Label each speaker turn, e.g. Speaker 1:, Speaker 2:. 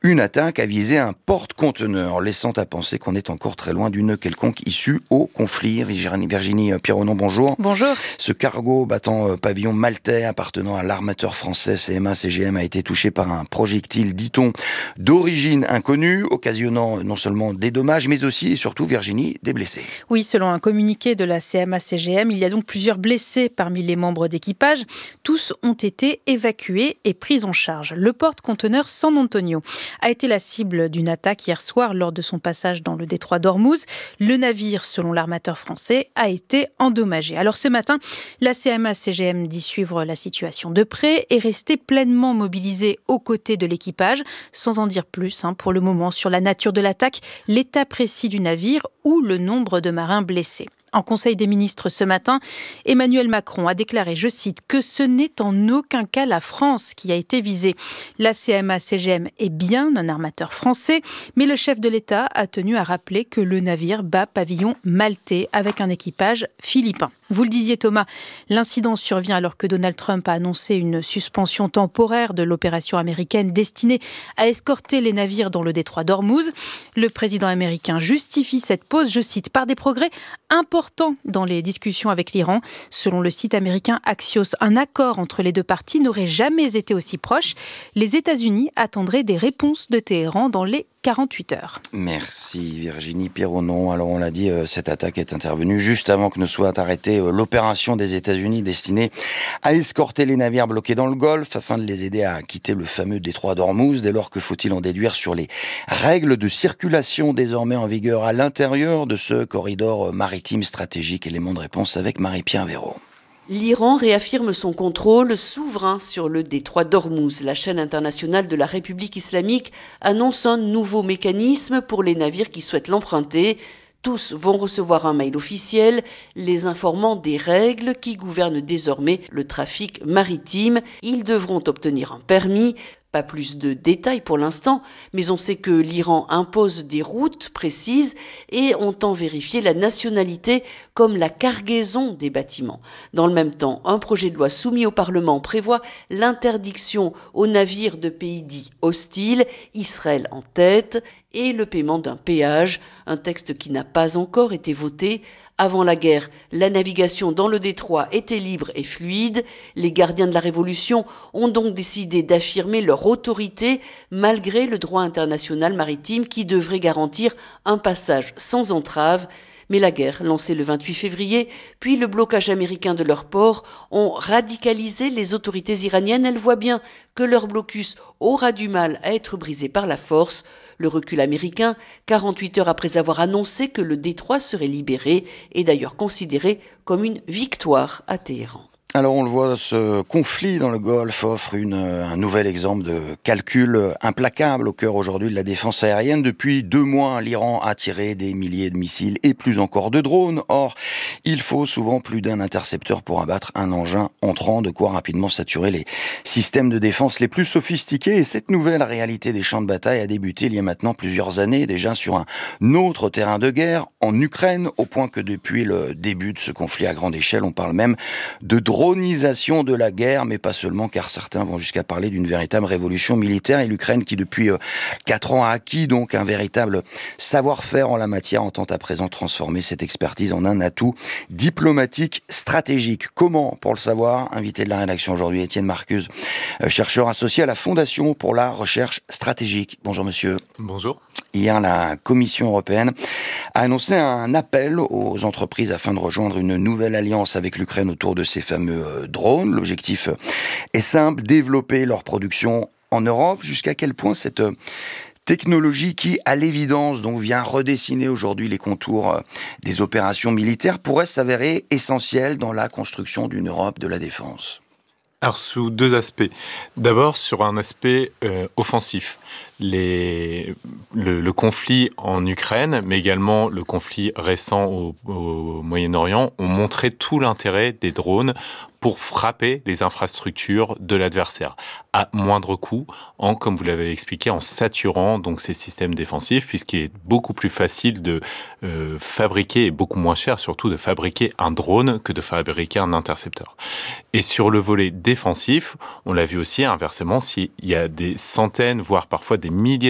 Speaker 1: Une attaque a visé un porte-conteneurs, laissant à penser qu'on est encore très loin d'une quelconque issue au conflit. Virginie Pironneau, bonjour.
Speaker 2: Bonjour.
Speaker 1: Ce cargo battant pavillon maltais appartenant à l'armateur français CMA-CGM a été touché par un projectile, dit-on, d'origine inconnue, occasionnant non seulement des dommages, mais aussi et surtout, Virginie, des blessés.
Speaker 2: Oui, selon un communiqué de la CMA-CGM, il y a donc plusieurs blessés parmi les membres d'équipage. Tous ont été évacués et pris en charge. Le porte-conteneurs San Antonio a été la cible d'une attaque hier soir lors de son passage dans le détroit d'Ormuz. Le navire, selon l'armateur français, a été endommagé. Alors ce matin, la CMA-CGM dit suivre la situation de près et rester pleinement mobilisée aux côtés de l'équipage, sans en dire plus pour le moment sur la nature de l'attaque, l'état précis du navire ou le nombre de marins blessés. En Conseil des ministres ce matin, Emmanuel Macron a déclaré, je cite, que ce n'est en aucun cas la France qui a été visée. La CMA-CGM est bien un armateur français, mais le chef de l'État a tenu à rappeler que le navire bat pavillon maltais avec un équipage philippin. Vous le disiez Thomas, l'incident survient alors que Donald Trump a annoncé une suspension temporaire de l'opération américaine destinée à escorter les navires dans le détroit d'Ormuz. Le président américain justifie cette pause, je cite, par des progrès importants dans les discussions avec l'Iran. Selon le site américain Axios, un accord entre les deux parties n'aurait jamais été aussi proche. Les États-Unis attendraient des réponses de Téhéran dans les 48 heures.
Speaker 1: Merci Virginie Pironneau. Alors on l'a dit, cette attaque est intervenue juste avant que ne soit arrêtée l'opération des États-Unis destinée à escorter les navires bloqués dans le Golfe afin de les aider à quitter le fameux détroit d'Ormuz. Dès lors, que faut-il en déduire sur les règles de circulation désormais en vigueur à l'intérieur de ce corridor maritime stratégique? Élément de réponse avec Marie-Pierre Véraud.
Speaker 3: L'Iran réaffirme son contrôle souverain sur le détroit d'Ormuz. La chaîne internationale de la République islamique annonce un nouveau mécanisme pour les navires qui souhaitent l'emprunter. Tous vont recevoir un mail officiel les informant des règles qui gouvernent désormais le trafic maritime. Ils devront obtenir un permis. Pas plus de détails pour l'instant, mais on sait que l'Iran impose des routes précises et entend vérifier la nationalité comme la cargaison des bâtiments. Dans le même temps, un projet de loi soumis au Parlement prévoit l'interdiction aux navires de pays dits hostiles, Israël en tête, et le paiement d'un péage, un texte qui n'a pas encore été voté. Avant la guerre, la navigation dans le détroit était libre et fluide. Les gardiens de la Révolution ont donc décidé d'affirmer leur autorité malgré le droit international maritime qui devrait garantir un passage sans entrave. Mais la guerre, lancée le 28 février, puis le blocage américain de leurs ports ont radicalisé les autorités iraniennes. Elles voient bien que leur blocus aura du mal à être brisé par la force. Le recul américain, 48 heures après avoir annoncé que le détroit serait libéré, est d'ailleurs considéré comme une victoire à Téhéran.
Speaker 1: Alors on le voit, ce conflit dans le Golfe offre un nouvel exemple de calcul implacable au cœur aujourd'hui de la défense aérienne. Depuis 2 mois, l'Iran a tiré des milliers de missiles et plus encore de drones. Or, il faut souvent plus d'un intercepteur pour abattre un engin entrant, de quoi rapidement saturer les systèmes de défense les plus sophistiqués. Et cette nouvelle réalité des champs de bataille a débuté il y a maintenant plusieurs années, déjà sur un autre terrain de guerre, en Ukraine, au point que depuis le début de ce conflit à grande échelle, on parle même de dronisation de la guerre, mais pas seulement, car certains vont jusqu'à parler d'une véritable révolution militaire. Et l'Ukraine, qui depuis 4 ans a acquis donc un véritable savoir-faire en la matière, entend à présent transformer cette expertise en un atout diplomatique stratégique. Comment? Pour le savoir, invité de la rédaction aujourd'hui, Étienne Marcuse, chercheur associé à la Fondation pour la recherche stratégique. Bonjour monsieur.
Speaker 4: Bonjour.
Speaker 1: Hier, la Commission européenne a annoncé un appel aux entreprises afin de rejoindre une nouvelle alliance avec l'Ukraine autour de ces fameux drones. L'objectif est simple, développer leur production en Europe. Jusqu'à quel point cette technologie qui, à l'évidence, donc vient redessiner aujourd'hui les contours des opérations militaires, pourrait s'avérer essentielle dans la construction d'une Europe de la défense?
Speaker 4: Alors, sous 2 aspects. D'abord, sur un aspect offensif. Le conflit en Ukraine, mais également le conflit récent au Moyen-Orient, ont montré tout l'intérêt des drones pour frapper les infrastructures de l'adversaire à moindre coût, comme vous l'avez expliqué, en saturant donc ces systèmes défensifs, puisqu'il est beaucoup plus facile de fabriquer, et beaucoup moins cher surtout, de fabriquer un drone que de fabriquer un intercepteur. Et sur le volet défensif, on l'a vu aussi inversement, s'il y a des centaines, voire parfois des milliers